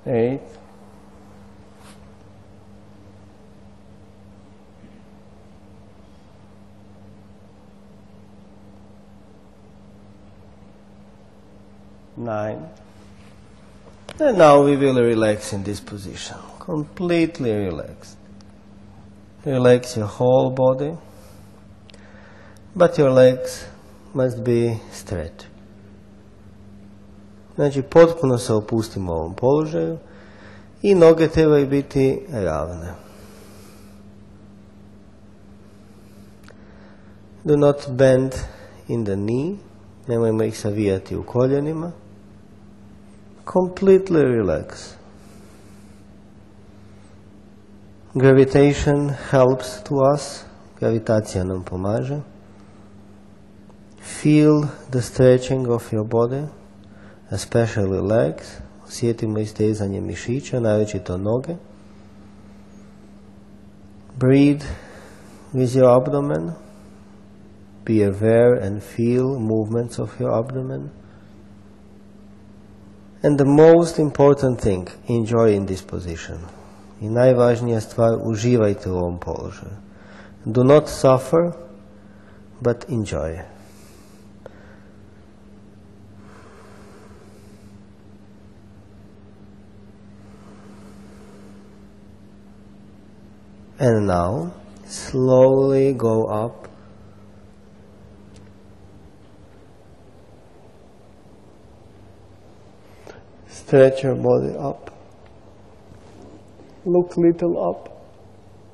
8, 9. And now we will relax in this position, completely relaxed. Relax your whole body, but your legs must be straight. Znači, potpuno se opustimo u ovom položaju i noge trebaju biti ravne. Do not bend in the knee, nemojmo ih savijati u koljenima. Completely relax. Gravitation helps to us. Gravitacija nam pomaže. Feel the stretching of your body, especially legs. Osjetimo istezanje mišića, naročito noge. Breathe with your abdomen. Be aware and feel movements of your abdomen. And the most important thing, enjoy in this position. I najvažnija stvar, uživajte u ovom položaju. Do not suffer, but enjoy. And now, slowly go up. Stretch your body up. Look little up.